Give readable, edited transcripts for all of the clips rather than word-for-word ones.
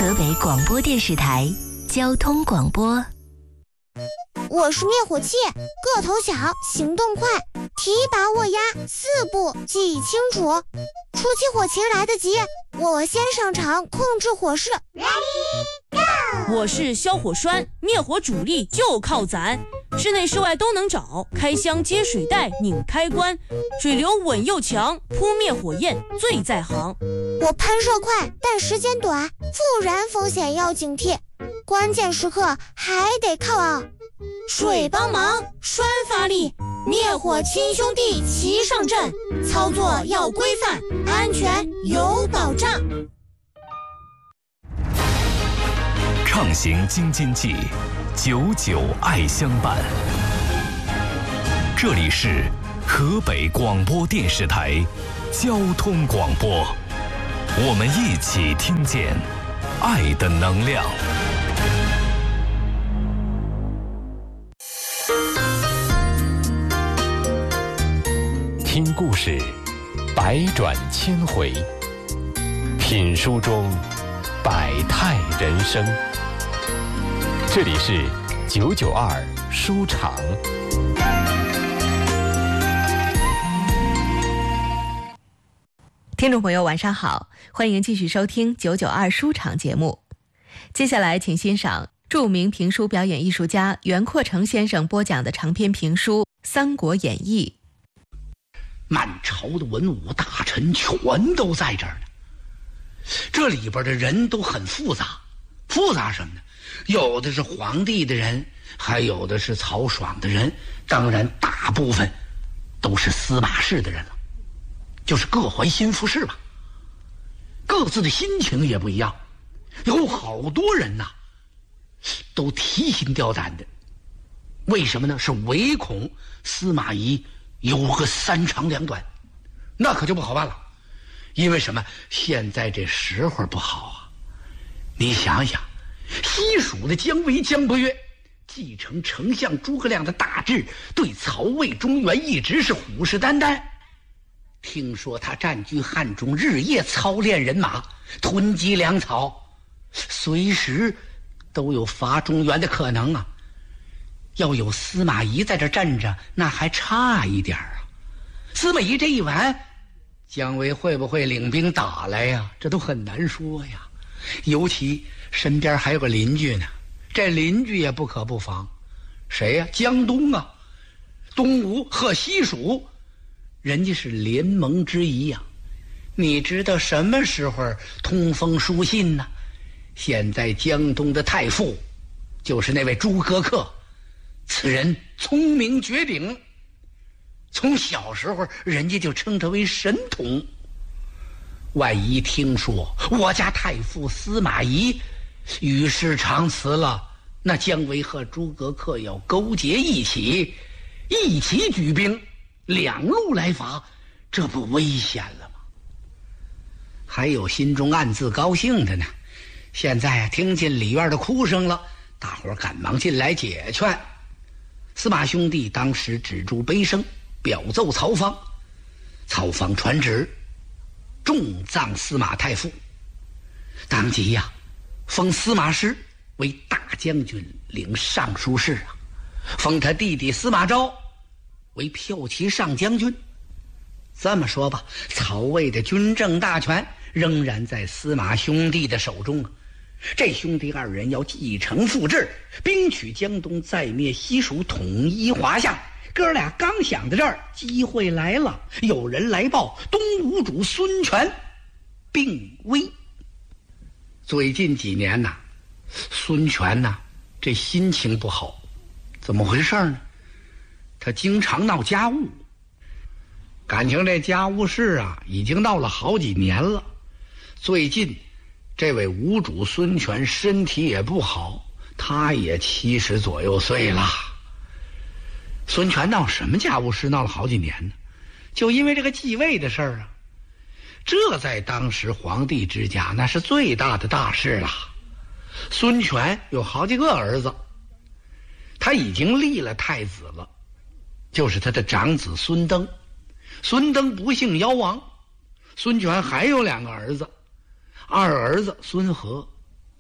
河北广播电视台交通广播。 我是灭火器，个头小，行动快，提拔握压4步记忆清楚。初期火情来得及，我先上场控制火势。 我是消火栓，灭火主力就靠咱，室内室外都能找，开箱接水带拧开关，水流稳又强，扑灭火焰最在行。 我喷射快，但时间短，复燃风险要警惕，关键时刻还得靠水帮忙，栓发力，灭火亲兄弟齐上阵，操作要规范，安全有保障。 畅行京津冀，99爱相伴。这里是河北广播电视台交通广播，我们一起听见爱的能量。听故事，百转千回；品书中，百态人生。这里是992书场。 听众朋友晚上好，欢迎继续收听992书场节目。接下来请欣赏著名评书表演艺术家袁阔成先生播讲的长篇评书《三国演义》。 满朝的文武大臣全都在这儿呢，这里边的人都很复杂。复杂什么呢？有的是皇帝的人，还有的是曹爽的人，当然大部分都是司马氏的人了，就是各怀心腹事吧。各自的心情也不一样，有好多人呐都提心吊胆的。为什么呢？是唯恐司马懿有个3长2短，那可就不好办了。因为什么？现在这时候不好啊。你想想，西蜀的姜维、姜伯约继承丞相诸葛亮的大志，对曹魏中原一直是虎视眈眈。听说他占据汉中，日夜操练人马，囤积粮草，随时都有伐中原的可能啊。要有司马懿在这站着，那还差一点啊。司马懿这一完，姜维会不会领兵打来呀？这都很难说呀。尤其身边还有个邻居呢，这邻居也不可不防。谁呀？江东啊，东吴和西蜀，人家是联盟之谊呀。你知道什么时候通风书信呢？现在江东的太傅就是那位诸葛恪，此人聪明绝顶，从小时候人家就称他为神童。万一听说我家太傅司马懿与世长辞了，那姜维和诸葛恪要勾结一起举兵，两路来伐，这不危险了吗？还有心中暗自高兴的呢。现在听见里院的哭声了，大伙赶忙进来解劝。司马兄弟当时止住悲声，表奏曹芳。曹芳传旨重葬司马太傅，当即呀，封司马师为大将军，领尚书事啊，封他弟弟司马昭为骠骑上将军。这么说吧，曹魏的军政大权仍然在司马兄弟的手中啊。这兄弟二人要继承父志，兵取江东，再灭西蜀，统一华夏。哥俩刚想到这儿，机会来了，有人来报东吴主孙权病危。最近几年呐，孙权呐这心情不好，怎么回事呢？他经常闹家务，感情这家务事啊已经闹了好几年了。最近这位吴主孙权身体也不好，他也70左右岁了。孙权闹什么家务事闹了好几年呢？就因为这个继位的事儿啊。这在当时皇帝之家那是最大的大事了。孙权有好几个儿子，他已经立了太子了，就是他的长子孙登。孙登不幸夭亡，孙权还有2个儿子，二儿子孙和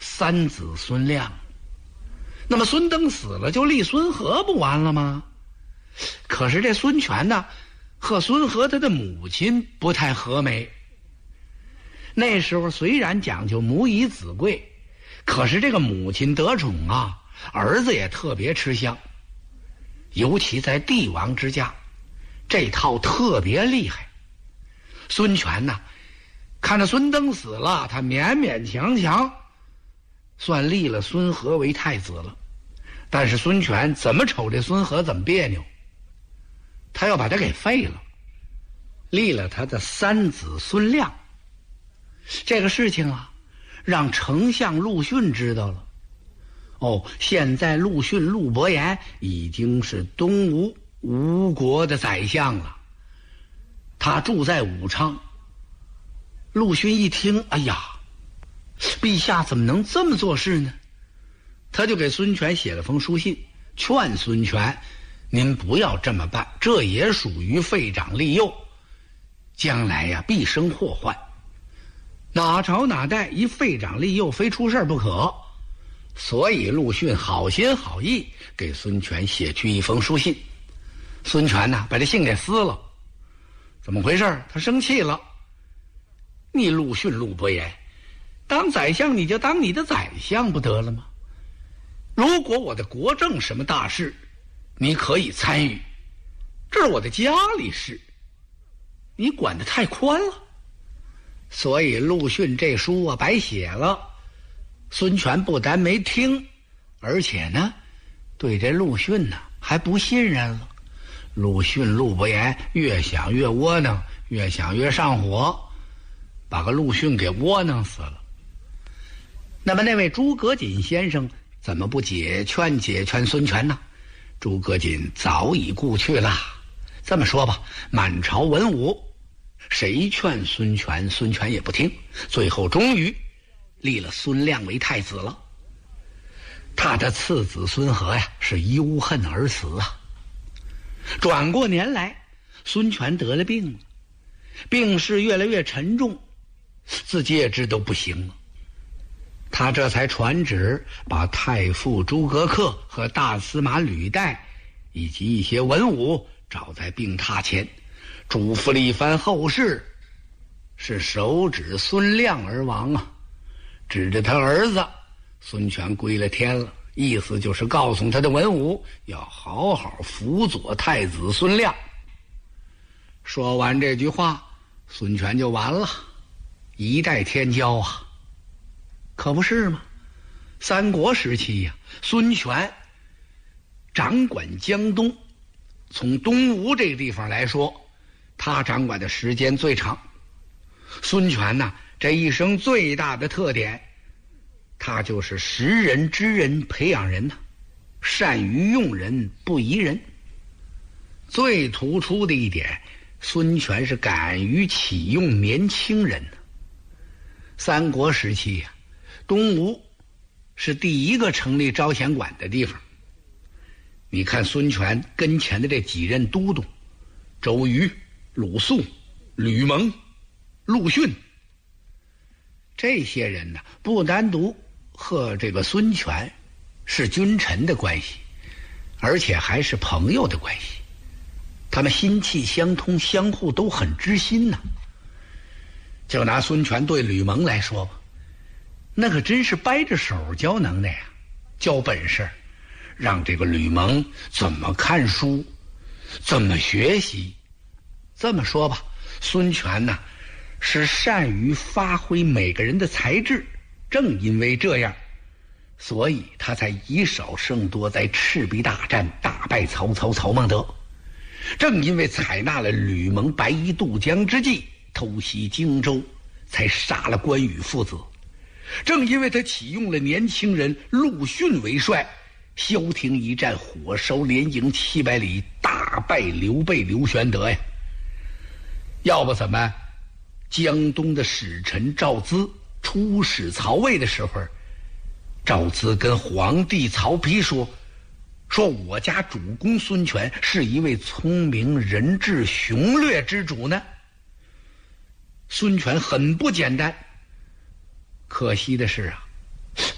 三子孙亮。那么孙登死了，就立孙和不完了吗？可是这孙权呢，和孙和他的母亲不太和美。那时候虽然讲究母以子贵，可是这个母亲得宠啊，儿子也特别吃香。尤其在帝王之家，这套特别厉害。孙权呢，看着孙登死了，他勉勉强强算立了孙和为太子了。但是孙权怎么瞅这孙和怎么别扭，他要把他给废了，立了他的三子孙亮。这个事情啊，让丞相陆逊知道了。现在陆逊陆伯言已经是东吴国的宰相了，他住在武昌。陆逊一听，哎呀，陛下怎么能这么做事呢？他就给孙权写了封书信，劝孙权，您不要这么办，这也属于废长立幼，将来呀必生祸患。哪朝哪代一废长立幼，非出事不可。所以陆逊好心好意给孙权写去一封书信。孙权呢，把这信给撕了。怎么回事？他生气了。你陆逊陆伯言，当宰相你就当你的宰相不得了吗？如果我的国政什么大事，你可以参与，这是我的家里事，你管得太宽了。所以陆逊这书啊白写了。孙权不但没听，而且呢，对这陆逊呢还不信任了。陆逊陆伯言越想越窝囊，越想越上火，把个陆逊给窝囊死了。那么那位诸葛瑾先生怎么不解劝孙权呢？诸葛瑾早已故去了。这么说吧，满朝文武谁劝孙权，孙权也不听，最后终于立了孙亮为太子了。他的次子孙和呀，是忧恨而死啊。转过年来，孙权得了病了，病势越来越沉重，自己也知都不行了。他这才传旨，把太傅诸葛恪和大司马吕岱以及一些文武找在病榻前，嘱咐了一番后事，是手指孙亮而亡啊。指着他儿子孙权归了天了，意思就是告诉他的文武要好好辅佐太子孙亮。说完这句话，孙权就完了，一代天骄啊。可不是吗？三国时期呀，孙权掌管江东，从东吴这个地方来说，他掌管的时间最长。孙权呢，这一生最大的特点，他就是识人知人，培养人呢，善于用人，不疑人。最突出的一点，孙权是敢于启用年轻人。三国时期呀，东吴是第一个成立招贤馆的地方。你看孙权跟前的这几任都督，周瑜、鲁肃、吕蒙、陆逊，这些人呢，不单独和这个孙权是君臣的关系，而且还是朋友的关系。他们心气相通，相互都很知心呐。就拿孙权对吕蒙来说吧，那可真是掰着手教能耐呀，教本事，让这个吕蒙怎么看书，怎么学习。这么说吧，孙权呢，是善于发挥每个人的才智，正因为这样，所以他才以少胜多，在赤壁大战大败曹操曹孟德。正因为采纳了吕蒙白衣渡江之计，偷袭荆州，才杀了关羽父子。正因为他启用了年轻人陆逊为帅，萧亭一战火烧连营700里，大败刘备刘玄德呀。要不怎么江东的使臣赵咨出使曹魏的时候，赵咨跟皇帝曹丕说我家主公孙权是一位聪明仁智雄略之主呢。孙权很不简单，可惜的是啊，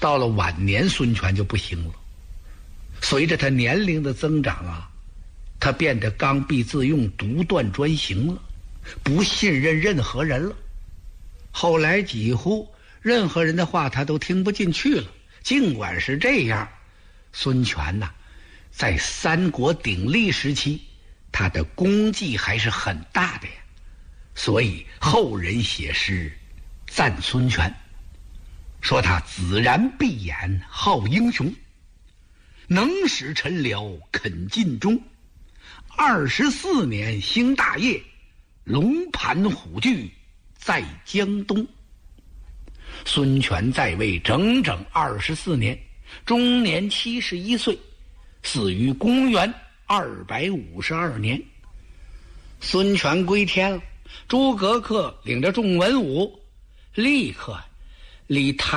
到了晚年，孙权就不行了。随着他年龄的增长啊，他变得刚愎自用、独断专行了，不信任任何人了。后来几乎任何人的话他都听不进去了。尽管是这样，孙权呐，在三国鼎立时期，他的功绩还是很大的呀。所以后人写诗赞孙权，说他子然闭眼好英雄，能使臣僚肯尽忠，24年兴大业，龙盘虎踞在江东。孙权在位整整24年，终年71岁，死于公元252年。孙权归天了，诸葛恪领着众文武立刻离台